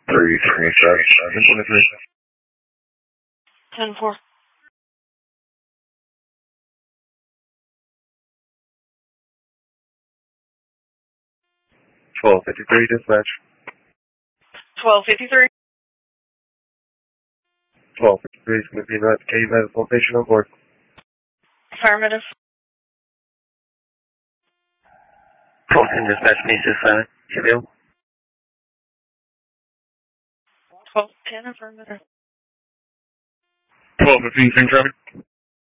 323. 10-4. 1253 dispatch. 1253. 1253 is going to be not K medical patient on board. Affirmative. 14 dispatch needs to sign. You available? 1210 affirmative. 1215 same traffic.